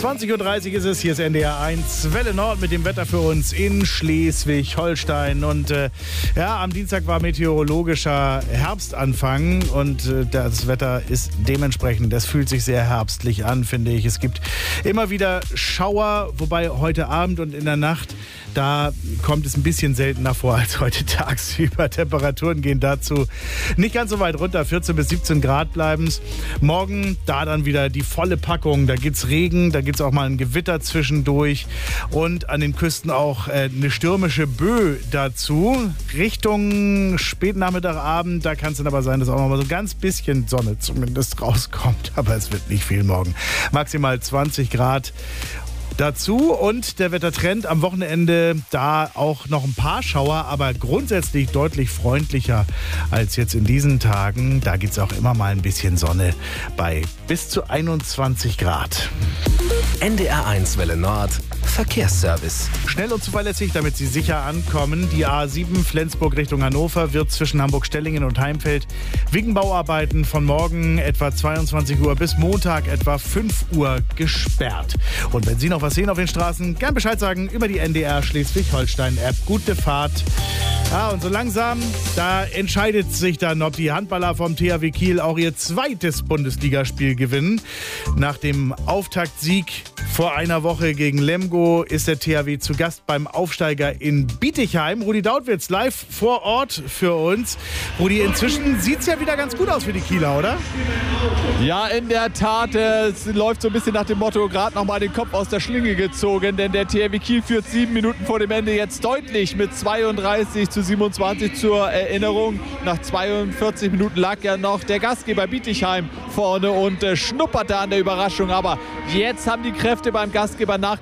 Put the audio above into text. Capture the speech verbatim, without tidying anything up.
zwanzig Uhr dreißig ist es, hier ist N D R eins, Welle Nord mit dem Wetter für uns in Schleswig-Holstein. Und äh, ja, am Dienstag war meteorologischer Herbstanfang und äh, das Wetter ist dementsprechend, das fühlt sich sehr herbstlich an, finde ich. Es gibt immer wieder Schauer, wobei heute Abend und in der Nacht, da kommt es ein bisschen seltener vor als heute tagsüber. Temperaturen gehen dazu nicht ganz so weit runter, vierzehn bis siebzehn Grad bleiben es. Morgen, da dann wieder die volle Packung. Da gibt's Regen, da gibt's auch mal ein Gewitter zwischendurch und an den Küsten auch äh, eine stürmische Böe dazu. Richtung Spätnachmittag, Abend, da kann es dann aber sein, dass auch noch mal so ein ganz bisschen Sonne zumindest rauskommt. Aber es wird nicht viel morgen. Maximal zwanzig Grad. Dazu und der Wettertrend am Wochenende, da auch noch ein paar Schauer, aber grundsätzlich deutlich freundlicher als jetzt in diesen Tagen. Da gibt es auch immer mal ein bisschen Sonne bei bis zu einundzwanzig Grad. N D R eins Welle Nord Verkehrsservice. Schnell und zuverlässig, damit Sie sicher ankommen. Die A sieben Flensburg Richtung Hannover wird zwischen Hamburg-Stellingen und Heimfeld wegen Bauarbeiten von morgen etwa zweiundzwanzig Uhr bis Montag etwa fünf Uhr gesperrt. Und wenn Sie noch was sehen auf den Straßen, gern Bescheid sagen über die N D R Schleswig-Holstein-App. Gute Fahrt. Ja, und so langsam, da entscheidet sich dann, ob die Handballer vom T H W Kiel auch ihr zweites Bundesligaspiel gewinnen. Nach dem Auftaktsieg vor einer Woche gegen Lemgo ist der T H W zu Gast beim Aufsteiger in Bietigheim. Rudi Dautwitz live vor Ort für uns. Rudi, inzwischen sieht es ja wieder ganz gut aus für die Kieler, oder? Ja, in der Tat. Es läuft so ein bisschen nach dem Motto, gerade noch mal den Kopf aus der Schlinge gezogen, denn der T H W Kiel führt sieben Minuten vor dem Ende jetzt deutlich mit zweiunddreißig zu siebenundzwanzig zur Erinnerung. Nach zweiundvierzig Minuten lag ja noch der Gastgeber Bietigheim vorne und schnupperte an der Überraschung. Aber jetzt haben die Kräfte beim Gastgeber nachgegeben.